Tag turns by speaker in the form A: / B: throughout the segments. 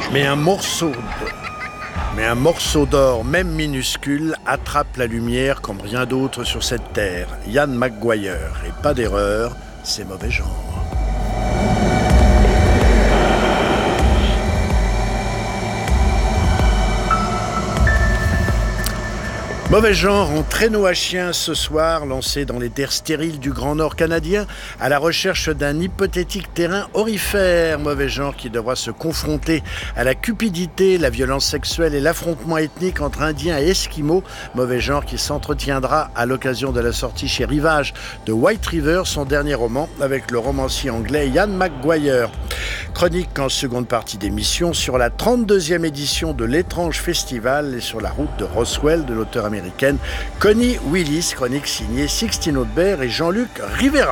A: Mais un morceau d'or, même minuscule, attrape la lumière comme rien d'autre sur cette terre. Ian McGuire, et pas d'erreur, c'est mauvais genre. Mauvais genre en traîneau à chien ce soir, lancé dans les terres stériles du Grand Nord canadien, à la recherche d'un hypothétique terrain aurifère. Mauvais genre qui devra se confronter à la cupidité, la violence sexuelle et l'affrontement ethnique entre Indiens et Esquimaux. Mauvais genre qui s'entretiendra à l'occasion de la sortie chez Rivage de White River, son dernier roman, avec le romancier anglais Ian McGuire. Chronique en seconde partie d'émission sur la 32e édition de l'Étrange Festival et sur la route de Roswell de l'auteur américaine Connie Willis, chronique signée Sixtine Audebert et Jean-Luc Rivera.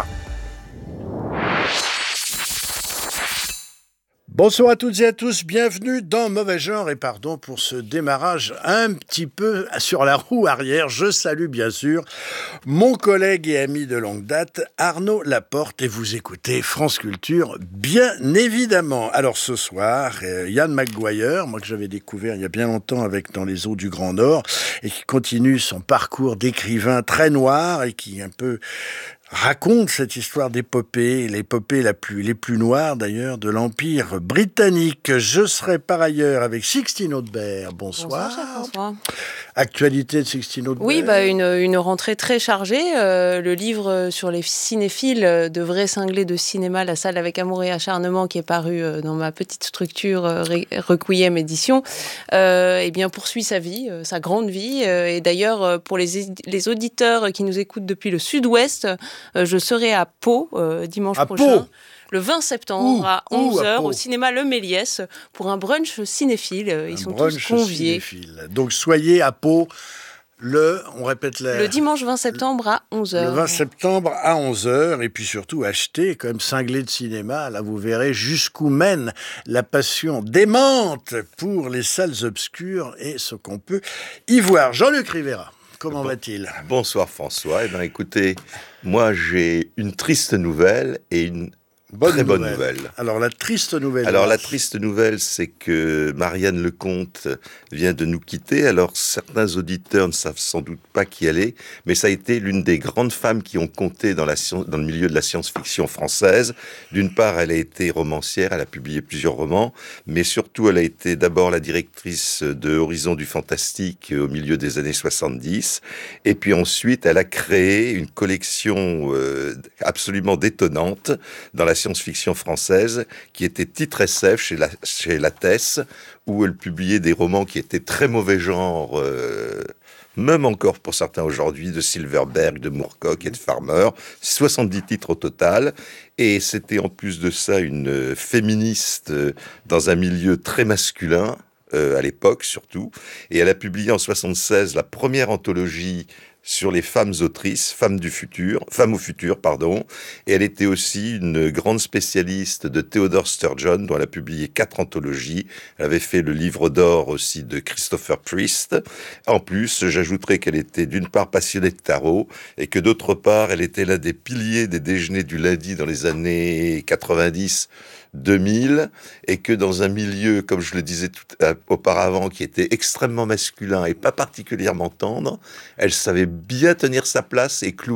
A: Bonsoir à toutes et à tous, bienvenue dans Mauvais Genre et pardon pour ce démarrage un petit peu sur la roue arrière. Je salue bien sûr mon collègue et ami de longue date Arnaud Laporte et vous écoutez France Culture bien évidemment. Alors ce soir, Ian McGuire, moi que j'avais découvert il y a bien longtemps avec Dans les eaux du Grand Nord et qui continue son parcours d'écrivain très noir et qui un peu raconte cette histoire d'épopée, l'épopée les plus noires d'ailleurs de l'Empire britannique. Je serai par ailleurs avec Sixtine Audebert. Bonsoir.
B: Bonsoir, François.
A: Actualité de Sixtine Audebert.
B: Oui, une rentrée très chargée. Le livre sur les cinéphiles de vrais cinglés de cinéma, La salle avec amour et acharnement, qui est paru dans ma petite structure Requiem édition, poursuit sa vie, sa grande vie. Et d'ailleurs, pour les auditeurs qui nous écoutent depuis le sud-ouest, je serai à Pau dimanche prochain.
A: Pau.
B: Le 20 septembre à 11h au cinéma Le Méliès pour un brunch cinéphile. Ils sont tous conviés.
A: Cinéphile. Donc soyez à Pau on répète
B: le dimanche 20 septembre à 11h.
A: Le 20 septembre à 11h. Et puis surtout, achetez quand même cinglé de cinéma. Là, vous verrez jusqu'où mène la passion démente pour les salles obscures et ce qu'on peut y voir. Jean-Luc Rivera. Comment va-t-il ?
C: Bonsoir François. Écoutez, moi j'ai une triste nouvelle et une très bonne nouvelle.
A: Alors la triste nouvelle.
C: La triste nouvelle, c'est que Marianne Lecomte vient de nous quitter. Alors certains auditeurs ne savent sans doute pas qui elle est, mais ça a été l'une des grandes femmes qui ont compté dans le milieu de la science-fiction française. D'une part, elle a été romancière, elle a publié plusieurs romans, mais surtout elle a été d'abord la directrice de Horizon du Fantastique au milieu des années 70. Et puis ensuite, elle a créé une collection absolument détonnante dans la science-fiction française, qui était Titre SF chez Lattès, où elle publiait des romans qui étaient très mauvais genre, même encore pour certains aujourd'hui, de Silverberg, de Moorcock et de Farmer. 70 titres au total. Et c'était en plus de ça une féministe dans un milieu très masculin, à l'époque surtout. Et elle a publié en 76 la première anthologie sur les femmes autrices, femmes au futur, pardon. Et elle était aussi une grande spécialiste de Theodore Sturgeon, dont elle a publié 4 anthologies. Elle avait fait le livre d'or aussi de Christopher Priest. En plus, j'ajouterais qu'elle était d'une part passionnée de tarot et que d'autre part, elle était l'un des piliers des déjeuners du lundi dans les années 90, 2000, et que dans un milieu, comme je le disais auparavant, qui était extrêmement masculin et pas particulièrement tendre, elle savait bien tenir sa place et clouer